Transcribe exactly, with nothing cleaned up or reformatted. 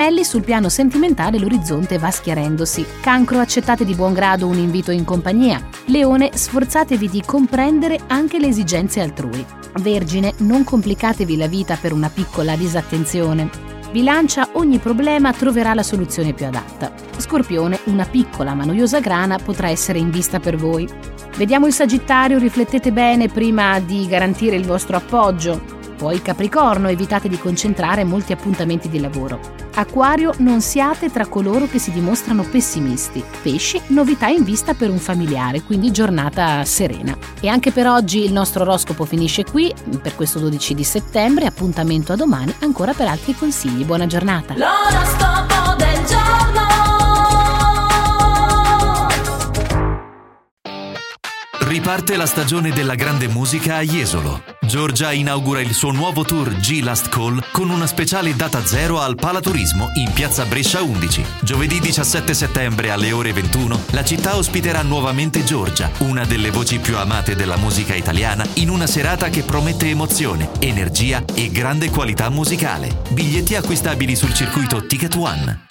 Gemelli, sul piano sentimentale l'orizzonte va schiarendosi. Cancro, accettate di buon grado un invito in compagnia. Leone, sforzatevi di comprendere anche le esigenze altrui. Vergine, non complicatevi la vita per una piccola disattenzione. Bilancia, ogni problema troverà la soluzione più adatta. Scorpione, una piccola ma noiosa grana potrà essere in vista per voi. Vediamo il Sagittario, riflettete bene prima di garantire il vostro appoggio. Poi Capricorno, evitate di concentrare molti appuntamenti di lavoro. Acquario, non siate tra coloro che si dimostrano pessimisti. Pesci, novità in vista per un familiare, quindi giornata serena. E anche per oggi il nostro oroscopo finisce qui, per questo dodici di settembre, appuntamento a domani ancora per altri consigli. Buona giornata! L'oroscopo del giorno. Riparte la stagione della grande musica a Jesolo. Giorgia inaugura il suo nuovo tour G Last Call con una speciale data zero al Palaturismo in piazza Brescia undici. Giovedì diciassette settembre alle ore ventuno la città ospiterà nuovamente Giorgia, una delle voci più amate della musica italiana, in una serata che promette emozione, energia e grande qualità musicale. Biglietti acquistabili sul circuito Ticket One.